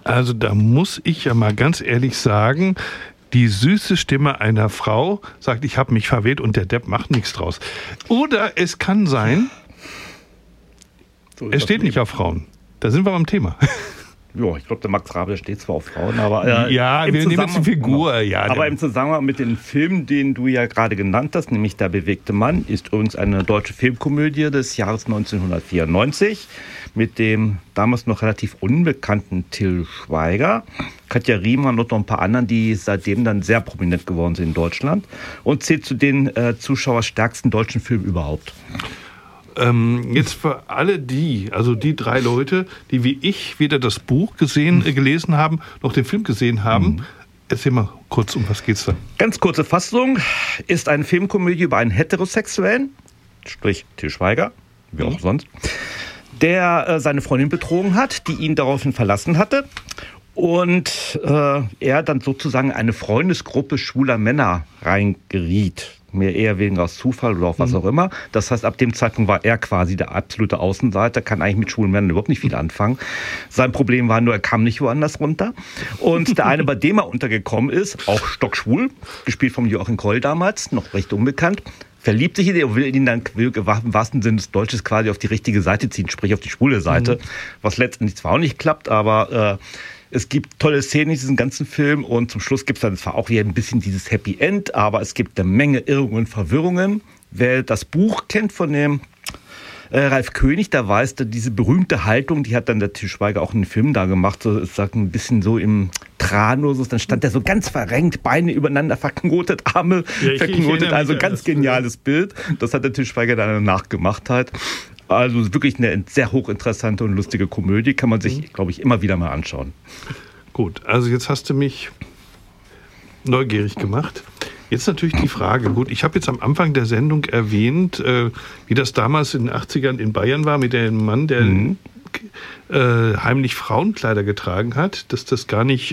Also da muss ich ja mal ganz ehrlich sagen, die süße Stimme einer Frau sagt, ich habe mich verwählt und der Depp macht nichts draus. Oder es kann sein, es steht nicht auf Frauen. Da sind wir beim Thema. Ja, ich glaube, der Max Rabe steht zwar auf Frauen, aber ja, wir nehmen jetzt die Figur. Genau. Ja, aber im Zusammenhang mit dem Film, den du ja gerade genannt hast, nämlich Der bewegte Mann, ist übrigens eine deutsche Filmkomödie des Jahres 1994 mit dem damals noch relativ unbekannten Til Schweiger, Katja Riemann und noch ein paar anderen, die seitdem dann sehr prominent geworden sind in Deutschland und zählt zu den zuschauerstärksten deutschen Filmen überhaupt. Jetzt für alle also die 3 Leute, die wie ich weder das Buch gelesen haben, noch den Film gesehen haben, erzähl mal kurz, um was geht's da? Ganz kurze Fassung, ist eine Filmkomödie über einen Heterosexuellen, sprich Til Schweiger, wie auch sonst, der seine Freundin betrogen hat, die ihn daraufhin verlassen hatte und er dann sozusagen eine Freundesgruppe schwuler Männer reingeriet. Mehr eher weniger aus Zufall oder auch was auch immer. Das heißt, ab dem Zeitpunkt war er quasi der absolute Außenseiter, kann eigentlich mit schwulen Männern überhaupt nicht viel anfangen. Sein Problem war nur, er kam nicht woanders runter. Und der eine, bei dem er untergekommen ist, auch stockschwul, gespielt vom Joachim Kroll damals, noch recht unbekannt, verliebt sich in ihn und will ihn dann im wahrsten Sinne des Deutsches quasi auf die richtige Seite ziehen, sprich auf die schwule Seite, was letztendlich zwar auch nicht klappt, aber es gibt tolle Szenen in diesem ganzen Film und zum Schluss gibt es dann zwar auch wieder ein bisschen dieses Happy End, aber es gibt eine Menge Irrungen und Verwirrungen. Wer das Buch kennt von dem Ralf König, da weiß, diese berühmte Haltung, die hat dann der Til Schweiger auch in den Film da gemacht, so ist ein bisschen so im Tran oder so, dann stand er so ganz verrenkt, Beine übereinander verknotet, Arme verknotet, also ganz geniales Bild. Das hat der Til Schweiger dann nachgemacht halt. Also wirklich eine sehr hochinteressante und lustige Komödie, kann man sich, glaube ich, immer wieder mal anschauen. Gut, also jetzt hast du mich neugierig gemacht. Jetzt natürlich die Frage, gut, ich habe jetzt am Anfang der Sendung erwähnt, wie das damals in den 80ern in Bayern war mit dem Mann, der heimlich Frauenkleider getragen hat, dass das gar nicht,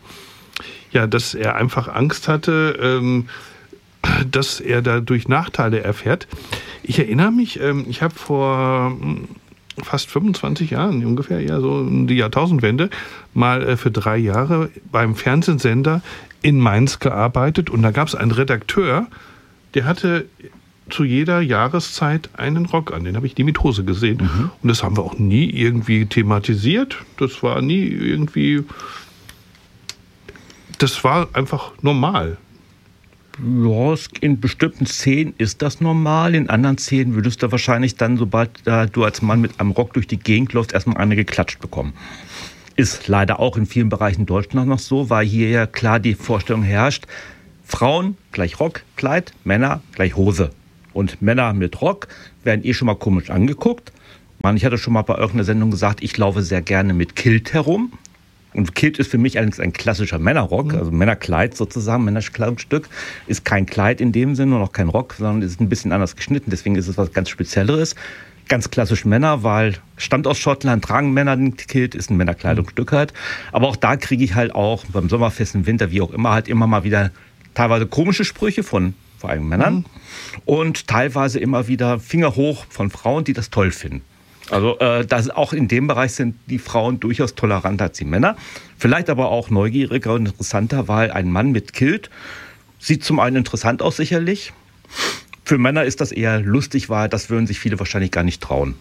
dass er einfach Angst hatte, dass er dadurch Nachteile erfährt. Ich erinnere mich, ich habe vor fast 25 Jahren ungefähr, ja so die Jahrtausendwende, mal für 3 Jahre beim Fernsehsender in Mainz gearbeitet und da gab es einen Redakteur, der hatte zu jeder Jahreszeit einen Rock an. Den habe ich nie mit Hose gesehen. Und das haben wir auch nie irgendwie thematisiert. Das war nie irgendwie... Das war einfach normal. Ja, in bestimmten Szenen ist das normal. In anderen Szenen würdest du wahrscheinlich dann, sobald du als Mann mit einem Rock durch die Gegend läufst, erstmal eine geklatscht bekommen. Ist leider auch in vielen Bereichen Deutschland noch so, weil hier ja klar die Vorstellung herrscht, Frauen gleich Rock, Kleid, Männer gleich Hose. Und Männer mit Rock werden schon mal komisch angeguckt. Ich hatte schon mal bei irgendeiner Sendung gesagt, ich laufe sehr gerne mit Kilt herum. Und Kilt ist für mich allerdings ein klassischer Männerrock, also Männerkleid sozusagen, Männerkleidungsstück. Ist kein Kleid in dem Sinne und auch kein Rock, sondern ist ein bisschen anders geschnitten. Deswegen ist es was ganz Spezielleres. Ganz klassisch Männer, weil stammt aus Schottland, tragen Männer den Kilt, ist ein Männerkleidungsstück halt. Aber auch da kriege ich halt auch beim Sommerfest, im Winter, wie auch immer, halt immer mal wieder teilweise komische Sprüche von vor allem Männern und teilweise immer wieder Finger hoch von Frauen, die das toll finden. Also auch in dem Bereich sind die Frauen durchaus toleranter als die Männer. Vielleicht aber auch neugieriger und interessanter, weil ein Mann mit Kilt sieht zum einen interessant aus sicherlich. Für Männer ist das eher lustig, weil das würden sich viele wahrscheinlich gar nicht trauen.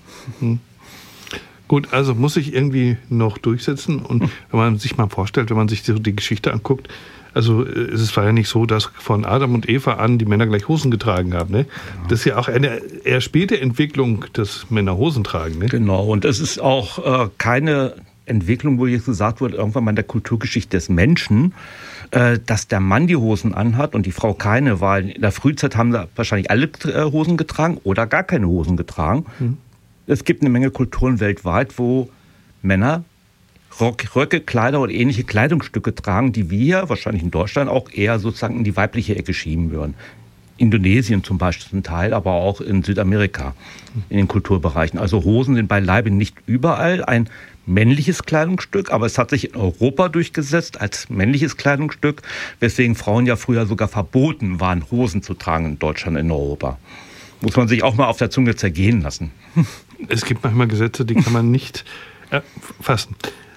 Gut, also muss ich irgendwie noch durchsetzen. Und wenn man sich mal vorstellt, wenn man sich die Geschichte anguckt, also es war ja nicht so, dass von Adam und Eva an die Männer gleich Hosen getragen haben. Ne? Das ist ja auch eine eher späte Entwicklung, dass Männer Hosen tragen. Ne? Genau, und es ist auch keine Entwicklung, wo jetzt gesagt wurde, irgendwann mal in der Kulturgeschichte des Menschen, dass der Mann die Hosen anhat und die Frau keine, weil in der Frühzeit haben sie wahrscheinlich alle Hosen getragen oder gar keine Hosen getragen. Es gibt eine Menge Kulturen weltweit, wo Männer Röcke, Kleider oder ähnliche Kleidungsstücke tragen, die wir wahrscheinlich in Deutschland auch eher sozusagen in die weibliche Ecke schieben würden. Indonesien zum Beispiel zum Teil, aber auch in Südamerika, in den Kulturbereichen. Also Hosen sind beileibe nicht überall ein männliches Kleidungsstück, aber es hat sich in Europa durchgesetzt als männliches Kleidungsstück, weswegen Frauen ja früher sogar verboten waren, Hosen zu tragen in Deutschland, in Europa. Muss man sich auch mal auf der Zunge zergehen lassen. Es gibt manchmal Gesetze, die kann man nicht fassen.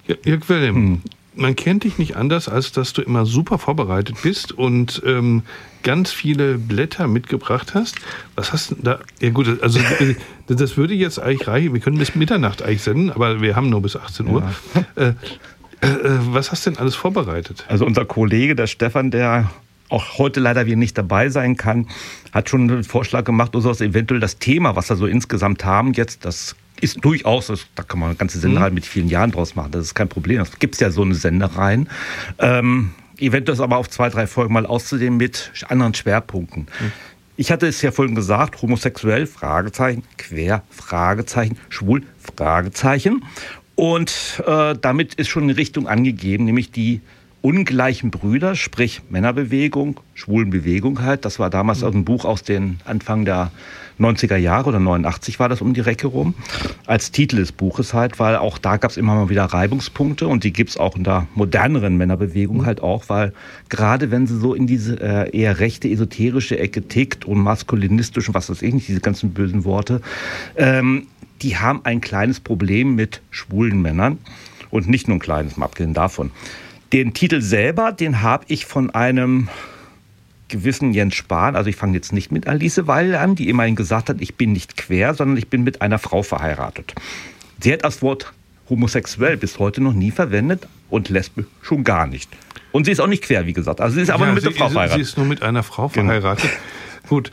Ja, Jörg Wilhelm, man kennt dich nicht anders, als dass du immer super vorbereitet bist und ganz viele Blätter mitgebracht hast. Was hast du da? Ja gut, also das würde jetzt eigentlich reichen. Wir können bis Mitternacht eigentlich senden, aber wir haben nur bis 18 Uhr. Ja. Was hast du denn alles vorbereitet? Also unser Kollege, der Stefan, der auch heute leider wieder nicht dabei sein kann, hat schon einen Vorschlag gemacht, dass eventuell das Thema, was wir so insgesamt haben jetzt, das ist durchaus, da kann man eine ganze Sendereihe mit vielen Jahren draus machen, das ist kein Problem. Es gibt ja so eine Sendereihen. Eventuell aber auf 2, 3 Folgen mal auszudehnen mit anderen Schwerpunkten. Ich hatte es ja vorhin gesagt, homosexuell, Fragezeichen, queer, Fragezeichen, schwul, Fragezeichen. Und damit ist schon eine Richtung angegeben, nämlich die ungleichen Brüder, sprich Männerbewegung, Schwulenbewegung halt. Das war damals ein Buch aus den Anfang der 90er Jahre oder 89 war das um die Ecke rum. Als Titel des Buches halt, weil auch da gab es immer mal wieder Reibungspunkte und die gibt es auch in der moderneren Männerbewegung halt auch, weil gerade wenn sie so in diese eher rechte, esoterische Ecke tickt und maskulinistisch und was weiß ich nicht, diese ganzen bösen Worte, die haben ein kleines Problem mit schwulen Männern und nicht nur ein kleines, mal abgesehen davon. Den Titel selber, den habe ich von einem gewissen Jens Spahn, also ich fange jetzt nicht mit Alice Weidel an, die immerhin gesagt hat, ich bin nicht quer, sondern ich bin mit einer Frau verheiratet. Sie hat das Wort homosexuell bis heute noch nie verwendet und lesbisch schon gar nicht. Und sie ist auch nicht quer, wie gesagt. Also sie ist aber nur mit einer Frau verheiratet. Sie ist nur mit einer Frau verheiratet. Genau. Gut.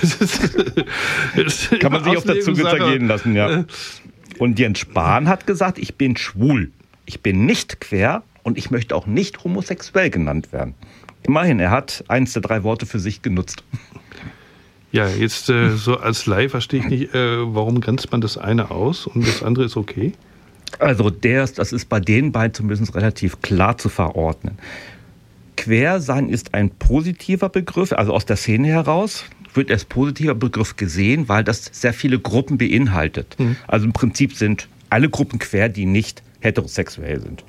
Kann man sich auf der Zunge zergehen lassen, ja. Und Jens Spahn hat gesagt, ich bin schwul. Ich bin nicht quer und ich möchte auch nicht homosexuell genannt werden. Immerhin, er hat 1 der 3 Worte für sich genutzt. Ja, jetzt so als Laie verstehe ich nicht, warum grenzt man das eine aus und das andere ist okay? Also das ist bei den beiden zumindest relativ klar zu verordnen. Quersein ist ein positiver Begriff, also aus der Szene heraus wird als positiver Begriff gesehen, weil das sehr viele Gruppen beinhaltet. Also im Prinzip sind alle Gruppen quer, die nicht heterosexuell sind.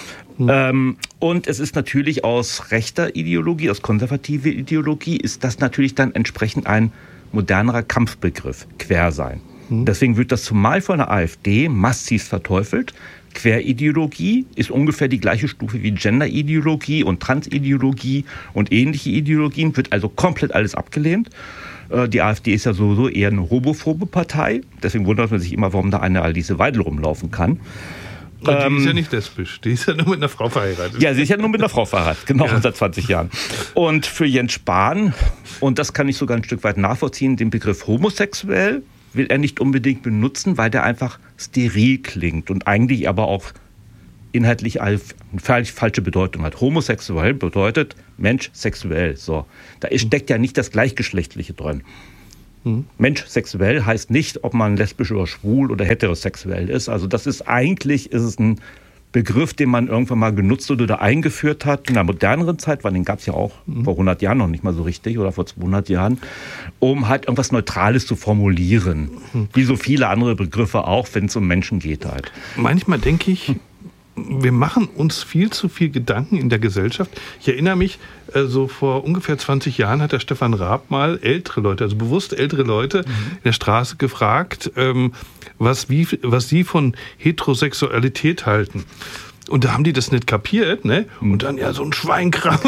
Und es ist natürlich aus rechter Ideologie, aus konservativer Ideologie, ist das natürlich dann entsprechend ein modernerer Kampfbegriff, Quersein. Deswegen wird das zumal von der AfD massiv verteufelt. Querideologie ist ungefähr die gleiche Stufe wie Genderideologie und Transideologie und ähnliche Ideologien, wird also komplett alles abgelehnt. Die AfD ist ja sowieso eher eine homophobe Partei, deswegen wundert man sich immer, warum da eine Alice Weidel rumlaufen kann. Die ist ja nicht lesbisch, die ist ja nur mit einer Frau verheiratet. Ja, sie ist ja nur mit einer Frau verheiratet, genau, ja. Seit 20 Jahren. Und für Jens Spahn, und das kann ich sogar ein Stück weit nachvollziehen, den Begriff homosexuell will er nicht unbedingt benutzen, weil der einfach steril klingt und eigentlich aber auch inhaltlich eine falsche Bedeutung hat. Homosexuell bedeutet Mensch sexuell. So. Da steckt ja nicht das Gleichgeschlechtliche drin. Mensch sexuell heißt nicht, ob man lesbisch oder schwul oder heterosexuell ist. Also das ist eigentlich ein Begriff, den man irgendwann mal genutzt oder eingeführt hat in der moderneren Zeit, weil den gab es ja auch vor 100 Jahren noch nicht mal so richtig oder vor 200 Jahren, um halt irgendwas Neutrales zu formulieren. Wie so viele andere Begriffe auch, wenn es um Menschen geht halt. Manchmal denke ich, wir machen uns viel zu viel Gedanken in der Gesellschaft. Ich erinnere mich, so vor ungefähr 20 Jahren hat der Stefan Raab mal ältere Leute, also bewusst ältere Leute in der Straße gefragt, was sie von Heterosexualität halten. Und da haben die das nicht kapiert, ne? Und dann ja so ein Schweinkraut.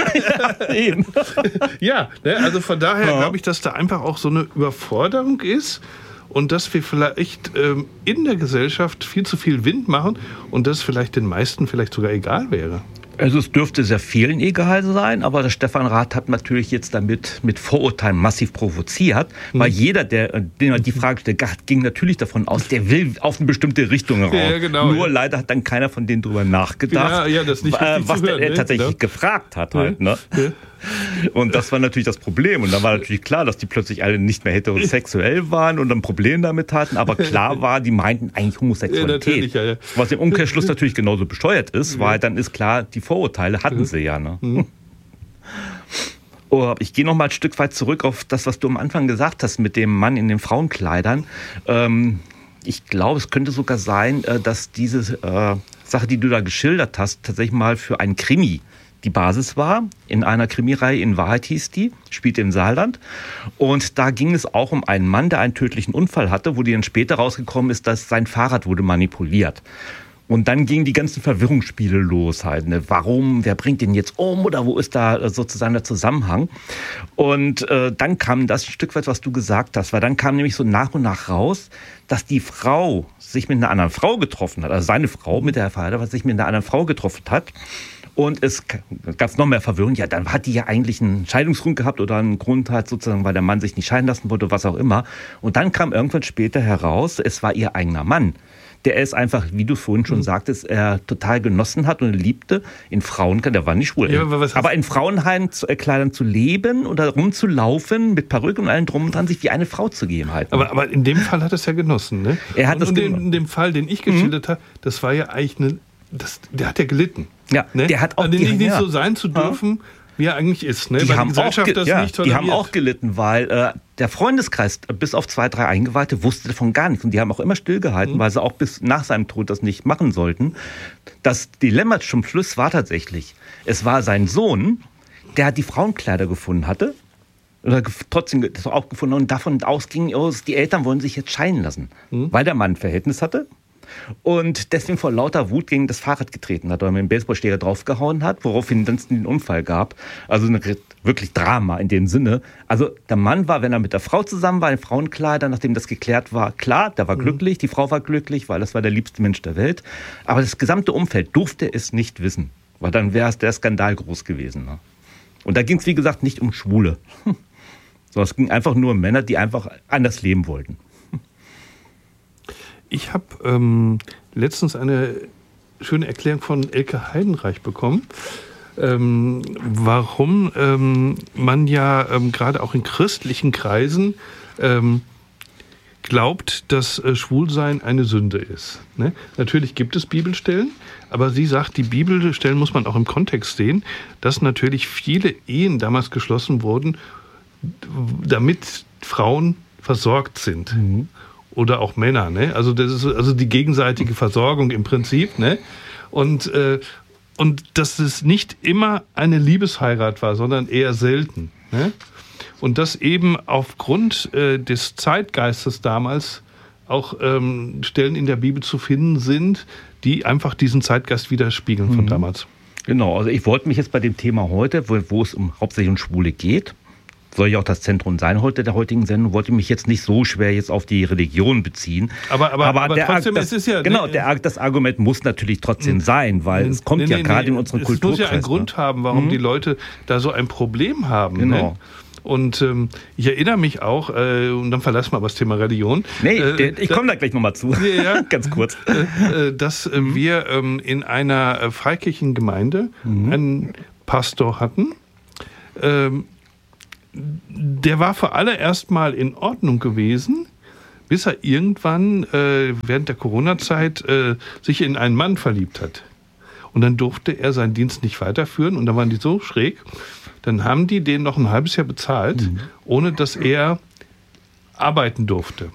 Ja, ne? Also von daher glaube ich, dass da einfach auch so eine Überforderung ist. Und dass wir vielleicht in der Gesellschaft viel zu viel Wind machen und das vielleicht den meisten vielleicht sogar egal wäre. Also es dürfte sehr vielen egal sein, aber der Stefan Raab hat natürlich jetzt damit mit Vorurteilen massiv provoziert, weil jeder, den er die Frage stellt, ging natürlich davon aus, der will auf eine bestimmte Richtung raus. Ja, genau, nur leider hat dann keiner von denen drüber nachgedacht, das nicht was er tatsächlich gefragt hat halt. Ne? Ja. Und das war natürlich das Problem. Und dann war natürlich klar, dass die plötzlich alle nicht mehr heterosexuell waren und ein Problem damit hatten. Aber klar war, die meinten eigentlich Homosexualität. Ja. Was im Umkehrschluss natürlich genauso besteuert ist, weil dann ist klar, die Vorurteile hatten sie ja. Ne? Oh, ich gehe noch mal ein Stück weit zurück auf das, was du am Anfang gesagt hast mit dem Mann in den Frauenkleidern. Ich glaube, es könnte sogar sein, dass diese Sache, die du da geschildert hast, tatsächlich mal für einen Krimi die Basis war. In einer Krimireihe, In Wahrheit hieß die, spielte im Saarland. Und da ging es auch um einen Mann, der einen tödlichen Unfall hatte, wo dann später rausgekommen ist, dass sein Fahrrad wurde manipuliert. Und dann gingen die ganzen Verwirrungsspiele los halt. Ne? Warum? Wer bringt den jetzt um? Oder wo ist da sozusagen der Zusammenhang? Und dann kam das Stück weit, was du gesagt hast. Weil dann kam nämlich so nach und nach raus, dass die Frau sich mit einer anderen Frau getroffen hat. Also seine Frau, mit der er verheiratet war, sich mit einer anderen Frau getroffen hat. Und es gab noch mehr Verwirrung. Ja, dann hat die ja eigentlich einen Scheidungsgrund gehabt oder einen Grund halt sozusagen, weil der Mann sich nicht scheiden lassen wollte, was auch immer. Und dann kam irgendwann später heraus, es war ihr eigener Mann, der es einfach, wie du vorhin schon sagtest, er total genossen hat und liebte, in Frauenkleidern, der war nicht schwul, ja, aber in Frauenkleidern zu leben oder rumzulaufen, mit Perücke und allem drum und dran, sich wie eine Frau zu geben halt. Aber in dem Fall hat er es ja genossen, ne? Er hat und in dem Fall, den ich geschildert habe, das war ja eigentlich der hat ja gelitten. Ja, ne? Der hat auch nicht so sein zu dürfen, wie er eigentlich ist. Ne? Die Weil haben die Gesellschaft auch das nicht toleriert. Die haben auch gelitten, weil der Freundeskreis, bis auf 2, 3 Eingeweihte, wusste davon gar nichts. Und die haben auch immer stillgehalten, weil sie auch bis nach seinem Tod das nicht machen sollten. Das Dilemma zum Schluss war tatsächlich, es war sein Sohn, der die Frauenkleider gefunden hatte, oder trotzdem das auch gefunden und davon ausging, die Eltern wollen sich jetzt scheiden lassen, weil der Mann ein Verhältnis hatte. Und deswegen vor lauter Wut gegen das Fahrrad getreten hat oder mit dem Baseballschläger draufgehauen hat, woraufhin dann den Unfall gab. Also wirklich Drama in dem Sinne. Also der Mann war, wenn er mit der Frau zusammen war, in Frauenkleider, nachdem das geklärt war, klar, der war glücklich, die Frau war glücklich, weil das war der liebste Mensch der Welt. Aber das gesamte Umfeld durfte es nicht wissen, weil dann wäre der Skandal groß gewesen. Ne? Und da ging es, wie gesagt, nicht um Schwule. Sondern es ging einfach nur um Männer, die einfach anders leben wollten. Ich habe letztens eine schöne Erklärung von Elke Heidenreich bekommen, warum man ja gerade auch in christlichen Kreisen glaubt, dass Schwulsein eine Sünde ist. Ne? Natürlich gibt es Bibelstellen, aber sie sagt, die Bibelstellen muss man auch im Kontext sehen, dass natürlich viele Ehen damals geschlossen wurden, damit Frauen versorgt sind. Oder auch Männer, ne? Also das ist also die gegenseitige Versorgung im Prinzip, ne? Und dass es nicht immer eine Liebesheirat war, sondern eher selten, ne? Und dass eben aufgrund des Zeitgeistes damals auch Stellen in der Bibel zu finden sind, die einfach diesen Zeitgeist widerspiegeln von damals. Genau, also ich wollte mich jetzt bei dem Thema heute, wo es hauptsächlich um Schwule geht, soll ja auch das Zentrum sein heute der heutigen Sendung, wollte mich jetzt nicht so schwer jetzt auf die Religion beziehen. Aber trotzdem, es ist ja... Genau, das Argument muss natürlich trotzdem sein, weil es kommt gerade in unseren Kulturkreis. Es muss ja einen Grund haben, warum die Leute da so ein Problem haben. Genau. Ne? Und ich erinnere mich auch, und dann verlassen wir aber das Thema Religion. Nee, ich komme da gleich nochmal zu, ganz kurz. Dass wir in einer freikirchlichen Gemeinde einen Pastor hatten, der war für alle erstmal in Ordnung gewesen, bis er irgendwann während der Corona-Zeit sich in einen Mann verliebt hat. Und dann durfte er seinen Dienst nicht weiterführen und dann waren die so schräg, dann haben die den noch ein halbes Jahr bezahlt, ohne dass er arbeiten durfte.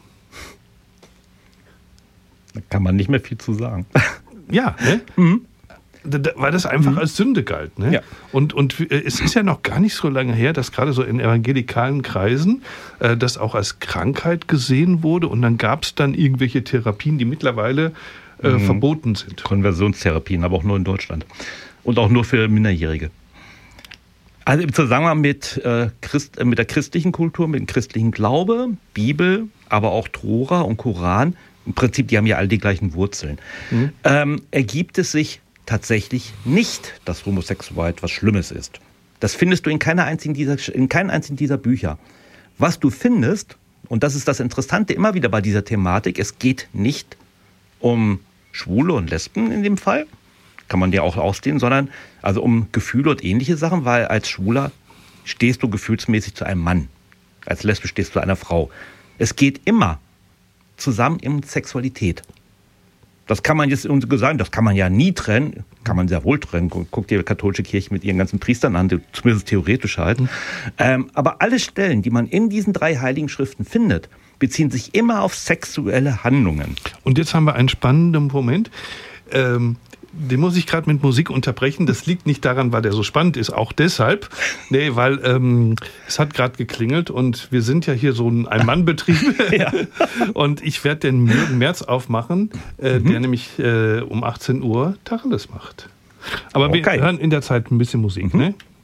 Da kann man nicht mehr viel zu sagen. Ja, ne? Weil das einfach als Sünde galt. Ne? Ja. Und es ist ja noch gar nicht so lange her, dass gerade so in evangelikalen Kreisen das auch als Krankheit gesehen wurde. Und dann gab es dann irgendwelche Therapien, die mittlerweile verboten sind. Konversionstherapien, aber auch nur in Deutschland. Und auch nur für Minderjährige. Also im Zusammenhang mit der christlichen Kultur, mit dem christlichen Glaube, Bibel, aber auch Tora und Koran, im Prinzip, die haben ja alle die gleichen Wurzeln, ergibt es sich tatsächlich nicht, dass Homosexualität was Schlimmes ist. Das findest du in keinem einzigen dieser Bücher. Was du findest, und das ist das Interessante immer wieder bei dieser Thematik, es geht nicht um Schwule und Lesben in dem Fall, kann man ja auch ausdehnen, sondern also um Gefühle und ähnliche Sachen, weil als Schwuler stehst du gefühlsmäßig zu einem Mann, als Lesbe stehst du zu einer Frau. Es geht immer zusammen um Sexualität. Das kann man jetzt sagen, das kann man ja nie trennen, kann man sehr wohl trennen. Guck dir die katholische Kirche mit ihren ganzen Priestern an, zumindest theoretisch halt. Aber alle Stellen, die man in diesen 3 heiligen Schriften findet, beziehen sich immer auf sexuelle Handlungen. Und jetzt haben wir einen spannenden Moment. den muss ich gerade mit Musik unterbrechen. Das liegt nicht daran, weil der so spannend ist, auch deshalb. Nee, weil es hat gerade geklingelt und wir sind ja hier so ein Ein-Mann-Betrieb. Ja. Und ich werde den Jürgen Merz aufmachen, der nämlich um 18 Uhr Tacheles macht. Aber wir hören in der Zeit ein bisschen Musik, ne?